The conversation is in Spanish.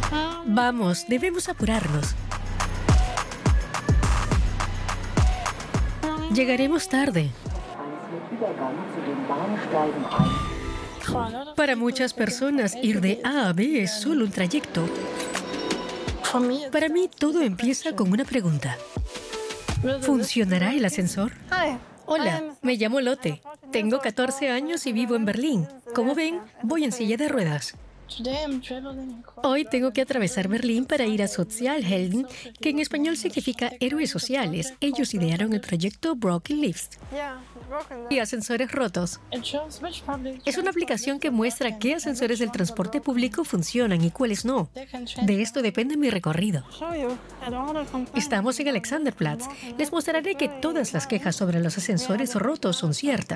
Vamos, debemos apurarnos. Llegaremos tarde. Para muchas personas, ir de A a B es solo un trayecto. Para mí, todo empieza con una pregunta. ¿Funcionará el ascensor? Hola, me llamo Lotte. Tengo 14 años y vivo en Berlín. Como ven, voy en silla de ruedas. Hoy tengo que atravesar Berlín para ir a Sozialhelden, que en español significa héroes sociales. Ellos idearon el proyecto Broken Lifts y ascensores rotos. Es una aplicación que muestra qué ascensores del transporte público funcionan y cuáles no. De esto depende mi recorrido. Estamos en Alexanderplatz. Les mostraré que todas las quejas sobre los ascensores rotos son ciertas.